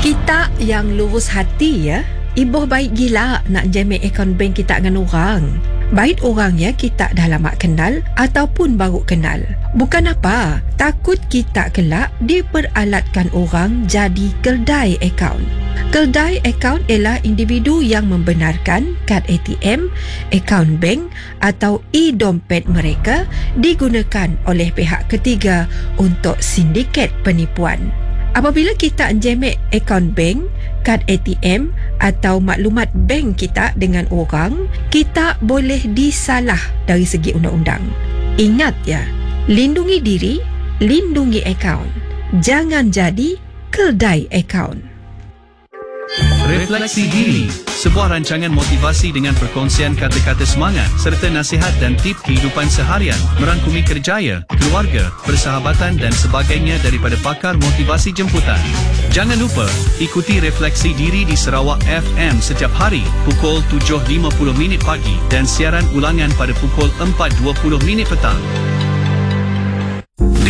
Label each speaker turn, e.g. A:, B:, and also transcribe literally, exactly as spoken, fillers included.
A: Kita yang lurus hati ya, ibuh baik gila nak jamin akaun bank kita dengan orang. Baik orangnya kita dah lama kenal ataupun baru kenal. Bukan apa, takut kita kelak diperalatkan orang jadi keldai akaun. Keldai akaun ialah individu yang membenarkan kad A T M, akaun bank atau e-dompet mereka digunakan oleh pihak ketiga untuk sindiket penipuan. Apabila kita enjemek akaun bank, kad A T M atau maklumat bank kita dengan orang, kita boleh disalah dari segi undang-undang. Ingat ya, lindungi diri, lindungi akaun. Jangan jadi keldai akaun.
B: Refleksi Diri, sebuah rancangan motivasi dengan perkongsian kata-kata semangat serta nasihat dan tip kehidupan seharian merangkumi kerjaya, keluarga, persahabatan dan sebagainya daripada pakar motivasi jemputan. Jangan lupa, ikuti Refleksi Diri di Sarawak F M setiap hari pukul tujuh lima puluh minit pagi dan siaran ulangan pada pukul empat dua puluh minit petang.